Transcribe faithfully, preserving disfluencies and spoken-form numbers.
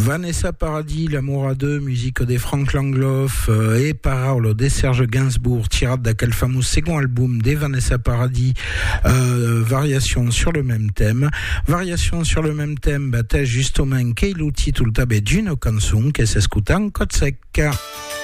Vanessa Paradis, L'amour à deux, musique de Frank Langloff euh, et parole de Serge Gainsbourg, tirade d'aquel fameux second album de Vanessa Paradis, euh, variation sur le même thème. Variation sur le même thème, bah, t'es justement quel outil tout le tabé d'une canson qui s'escuta en code sec.